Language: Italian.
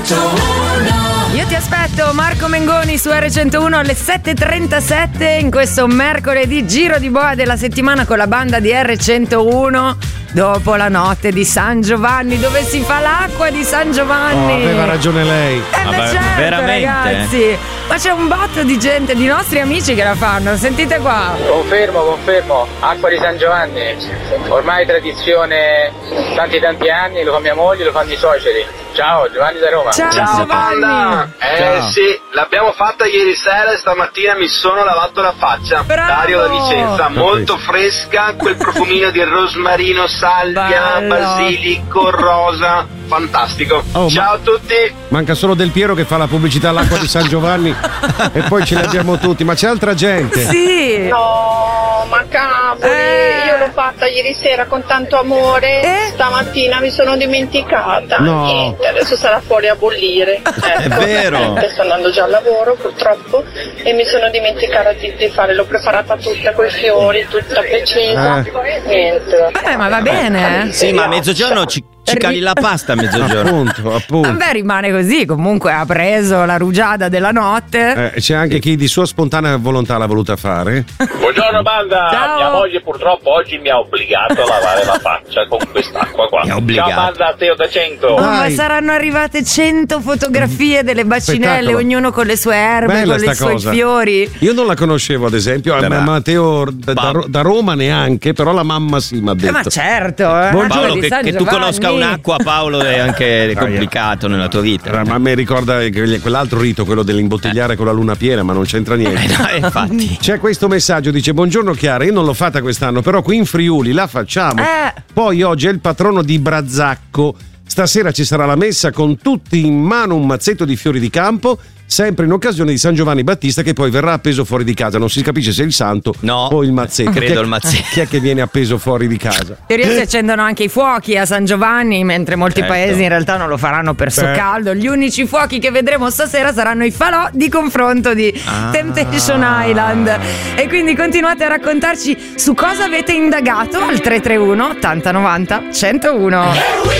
Io ti aspetto, Marco Mengoni, su R101 alle 7.37 in questo mercoledì giro di boa della settimana con la banda di R101 dopo la notte di San Giovanni, dove si fa l'acqua di San Giovanni. Oh, aveva ragione lei. Certo, veramente? ragazzi, ma c'è un botto di gente, di nostri amici che la fanno, sentite qua. Confermo, acqua di San Giovanni, ormai tradizione tanti anni, lo fa mia moglie, lo fanno i suoceri. Ciao, Giovanni da Roma. Ciao Giovanni. Ciao. Sì, l'abbiamo fatta ieri sera e stamattina mi sono lavato la faccia. Bravo. Dario da Vicenza, molto fresca, quel profumino di rosmarino, salvia, Bello. basilico, rosa, fantastico. Oh, Ciao a tutti. Manca solo Del Piero che fa la pubblicità all'acqua di San Giovanni e poi ce li abbiamo tutti, ma c'è altra gente. Sì. No, ma cavoli, io l'ho fatta ieri sera con tanto amore, stamattina mi sono dimenticata. No. Niente, adesso sarà fuori a bollire. È vero. Sto andando già al lavoro purtroppo e mi sono dimenticata di fare, l'ho preparata tutta coi fiori, tutta precisa. Niente. Ma va bene. Sì, ma a mezzogiorno ci cali la pasta a mezzogiorno. Appunto. Vabbè, rimane così, comunque ha preso la rugiada della notte. C'è anche chi di sua spontanea volontà l'ha voluta fare. Buongiorno banda, Ciao. mia moglie purtroppo oggi mi ha obbligato a lavare la faccia con quest'acqua qua. Mi ha obbligato. Ciao banda, Teo da 100. Oh, ma Dai. saranno arrivate 100 fotografie delle bacinelle, Spettacolo. ognuno con le sue erbe, Bella con i sta suoi cosa. fiori. Io non la conoscevo, ad esempio, Matteo da Roma neanche, però la mamma sì mi ha detto. Ma certo, Paolo, che tu conosca un'acqua, Paolo, è anche complicato nella tua vita. Ma mi ricorda quell'altro rito, quello dell'imbottigliare con la luna piena, ma non c'entra niente. No, infatti. C'è questo messaggio, dice: buongiorno Chiara, io non l'ho fatta quest'anno, però qui in Friuli la facciamo. Poi oggi è il patrono di Brazzacco. Stasera ci sarà la messa con tutti in mano un mazzetto di fiori di campo, sempre in occasione di San Giovanni Battista, che poi verrà appeso fuori di casa. Non si capisce se è il santo o il mazzetto. Credo il mazzetto. Chi è che viene appeso fuori di casa? In teoria si accendono anche i fuochi a San Giovanni, mentre molti Certo. paesi in realtà non lo faranno per Soccaldo. Gli unici fuochi che vedremo stasera saranno i falò di confronto di Temptation Island. E quindi continuate a raccontarci su cosa avete indagato al 331 80 90 101.